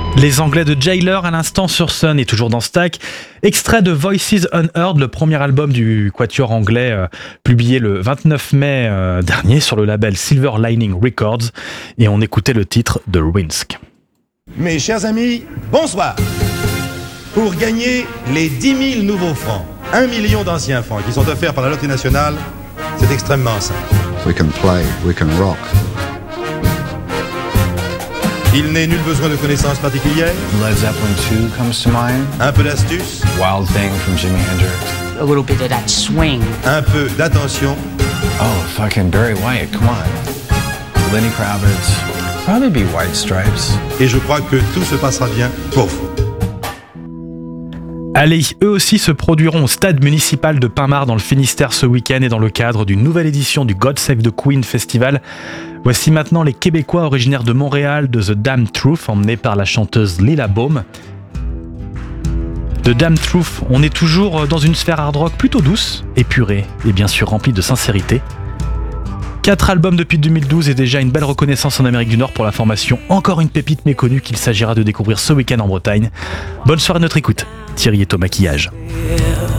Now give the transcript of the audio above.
Les Anglais de Jailer à l'instant sur Sun et toujours dans Stack. Extrait de Voices Unheard, le premier album du quatuor anglais publié le 29 mai dernier sur le label Silver Lining Records. Et on écoutait le titre de Rinsk. Mes chers amis, bonsoir. Pour gagner les 10 000 nouveaux francs, 1 million d'anciens francs qui sont offerts par la Loterie Nationale, c'est extrêmement simple. We can play, we can rock. Il n'est nul besoin de connaissances particulières. Led Zeppelin 2 comes to mind. Un peu d'astuce. Wild Thing from Jimi Hendrix. A little bit of that swing. Un peu d'attention. Oh, fucking Barry White, come on. Lenny Kravitz. Probably be White Stripes. Et je crois que tout se passera bien pour vous. Allez, eux aussi se produiront au stade municipal de Pinmar dans le Finistère ce week-end et dans le cadre d'une nouvelle édition du God Save the Queen Festival. Voici maintenant les Québécois originaires de Montréal de The Damned Truth, emmenés par la chanteuse Lila Baum. The Damned Truth, on est toujours dans une sphère hard rock plutôt douce, épurée et bien sûr remplie de sincérité. 4 albums depuis 2012 et déjà une belle reconnaissance en Amérique du Nord pour la formation. Encore une pépite méconnue qu'il s'agira de découvrir ce week-end en Bretagne. Bonne soirée à notre écoute. Thierry est au maquillage.